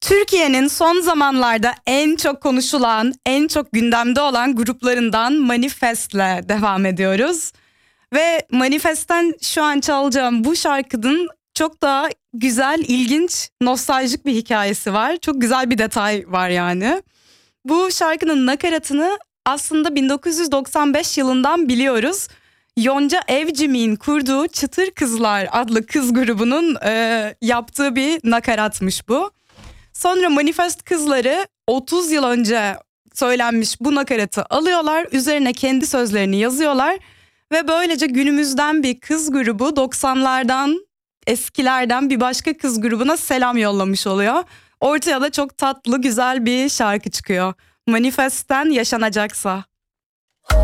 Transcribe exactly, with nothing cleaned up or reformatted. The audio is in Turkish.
Türkiye'nin son zamanlarda en çok konuşulan, en çok gündemde olan gruplarından Manifest'le devam ediyoruz. Ve Manifest'ten şu an çalacağım bu şarkının çok daha güzel, ilginç, nostaljik bir hikayesi var. Çok güzel bir detay var yani. Bu şarkının nakaratını aslında bin dokuz yüz doksan beş yılından biliyoruz. Yonca Evcimik'in kurduğu Çıtır Kızlar adlı kız grubunun e, yaptığı bir nakaratmış bu. Sonra Manifest kızları otuz yıl önce söylenmiş bu nakaratı alıyorlar. Üzerine kendi sözlerini yazıyorlar. Ve böylece günümüzden bir kız grubu doksanlardan, eskilerden bir başka kız grubuna selam yollamış oluyor. Ortaya da çok tatlı, güzel bir şarkı çıkıyor. Manifest'ten Yaşanacaksa.